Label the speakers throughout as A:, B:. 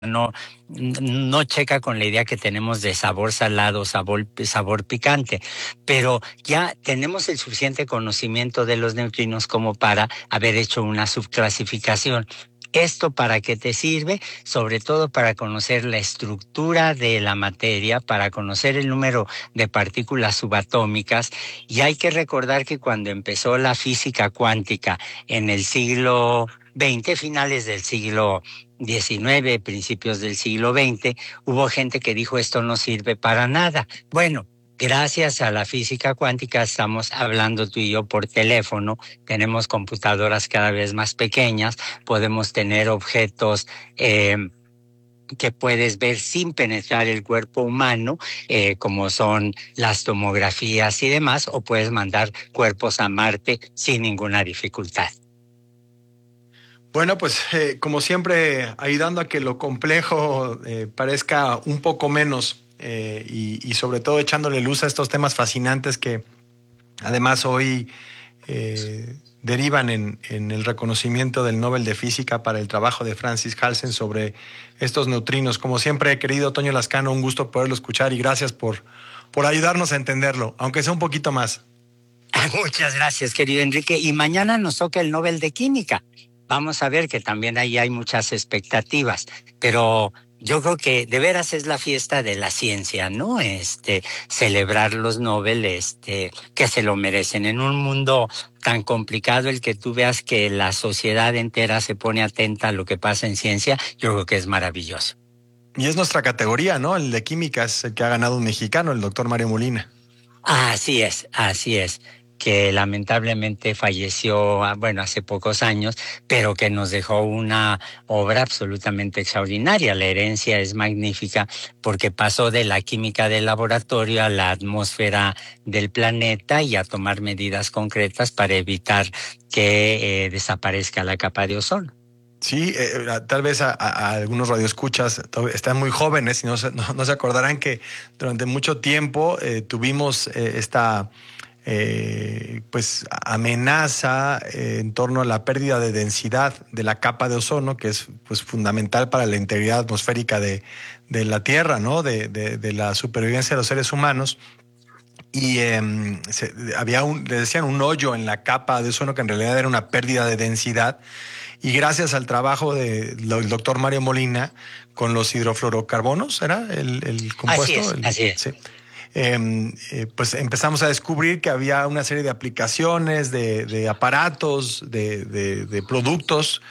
A: no checa con la idea que tenemos de sabor salado, sabor picante, pero ya tenemos el suficiente conocimiento de los neutrinos como para haber hecho una subclasificación. ¿Esto para qué te sirve? Sobre todo para conocer la estructura de la materia, para conocer el número de partículas subatómicas. Y hay que recordar que cuando empezó la física cuántica en el siglo XX, finales del siglo XIX, principios del siglo XX, hubo gente que dijo esto no sirve para nada. Bueno, gracias a la física cuántica estamos hablando tú y yo por teléfono, tenemos computadoras cada vez más pequeñas, podemos tener objetos que puedes ver sin penetrar el cuerpo humano, como son las tomografías y demás, o puedes mandar cuerpos a Marte sin ninguna dificultad.
B: Bueno, pues como siempre, ayudando a que lo complejo parezca un poco menos y sobre todo echándole luz a estos temas fascinantes que además hoy derivan en el reconocimiento del Nobel de Física para el trabajo de Francis Halsen sobre estos neutrinos. Como siempre, querido Toño Lascano, un gusto poderlo escuchar y gracias por ayudarnos a entenderlo, aunque sea un poquito más.
A: Muchas gracias, querido Enrique. Y mañana nos toca el Nobel de Química. Vamos a ver que también ahí hay muchas expectativas, pero yo creo que de veras es la fiesta de la ciencia, ¿no? Celebrar los Nobel, que se lo merecen. En un mundo tan complicado, el que tú veas que la sociedad entera se pone atenta a lo que pasa en ciencia, yo creo que es maravilloso.
B: Y es nuestra categoría, ¿no? El de química es el que ha ganado un mexicano, el doctor Mario Molina.
A: Así es, que lamentablemente falleció, bueno, hace pocos años, pero que nos dejó una obra absolutamente extraordinaria. La herencia es magnífica porque pasó de la química del laboratorio a la atmósfera del planeta y a tomar medidas concretas para evitar que desaparezca la capa de ozono.
B: Sí, tal vez a algunos radioescuchas están muy jóvenes y no se acordarán que durante mucho tiempo tuvimos esta pues amenaza en torno a la pérdida de densidad de la capa de ozono, que es pues fundamental para la integridad atmosférica de la Tierra, ¿no? De la supervivencia de los seres humanos. Y le decían un hoyo en la capa de ozono que en realidad era una pérdida de densidad. Y gracias al trabajo del doctor Mario Molina con los hidrofluorocarbonos, ¿era el compuesto?
A: Así es.
B: Sí. Pues empezamos a descubrir que había una serie de aplicaciones, de aparatos, de productos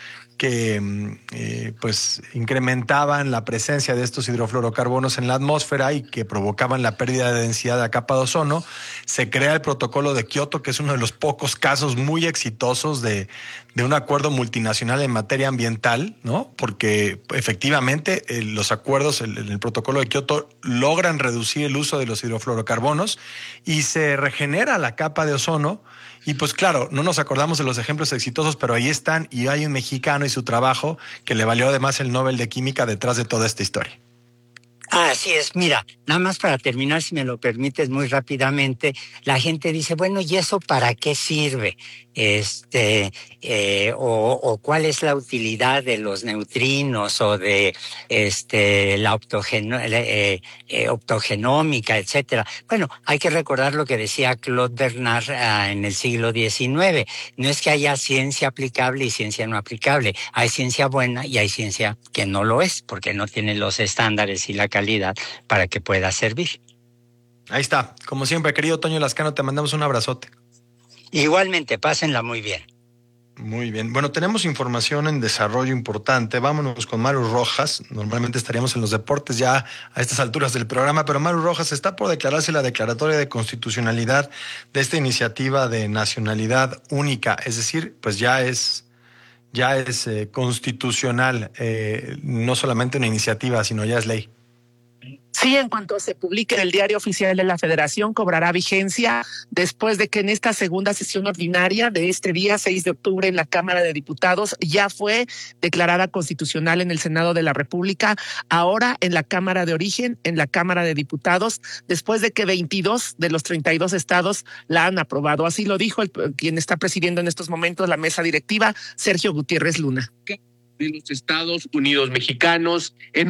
B: que pues incrementaban la presencia de estos hidrofluorocarbonos en la atmósfera y que provocaban la pérdida de densidad de la capa de ozono. Se crea el protocolo de Kioto, que es uno de los pocos casos muy exitosos de un acuerdo multinacional en materia ambiental, ¿no? Porque efectivamente los acuerdos en el protocolo de Kioto logran reducir el uso de los hidrofluorocarbonos y se regenera la capa de ozono. Y pues claro, no nos acordamos de los ejemplos exitosos, pero ahí están y hay un mexicano y su trabajo que le valió además el Nobel de Química detrás de toda esta historia.
A: Así es, mira, nada más para terminar, si me lo permites muy rápidamente, la gente dice, bueno, ¿y eso para qué sirve? O cuál es la utilidad de los neutrinos o de la optogenómica, etcétera. Bueno, hay que recordar lo que decía Claude Bernard en el siglo XIX. No es que haya ciencia aplicable y ciencia no aplicable. Hay ciencia buena y hay ciencia que no lo es, porque no tiene los estándares y la calidad para que pueda servir.
B: Ahí está. Como siempre, querido Toño Lascano, te mandamos un abrazote.
A: Igualmente, pásenla muy bien.
B: Muy bien. Bueno, tenemos información en desarrollo importante. Vámonos con Maru Rojas. Normalmente estaríamos en los deportes ya a estas alturas del programa, pero Maru Rojas está por declararse la declaratoria de constitucionalidad de esta iniciativa de nacionalidad única. Es decir, pues ya es constitucional, no solamente una iniciativa, sino ya es ley.
C: Sí, en cuanto se publique en el Diario Oficial de la Federación, cobrará vigencia después de que en esta segunda sesión ordinaria de este día, 6 de octubre, en la Cámara de Diputados, ya fue declarada constitucional en el Senado de la República, ahora en la Cámara de Origen, en la Cámara de Diputados, después de que 22 de los 32 estados la han aprobado. Así lo dijo quien está presidiendo en estos momentos la mesa directiva, Sergio Gutiérrez Luna.
D: de los Estados Unidos mexicanos en